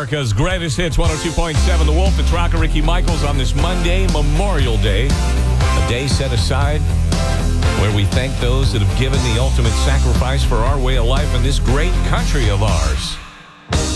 America's Greatest Hits, 102.7 The Wolf. It's Rocker Ricky Michaels on this Monday, Memorial Day. A day set aside where we thank those that have given the ultimate sacrifice for our way of life in this great country of ours.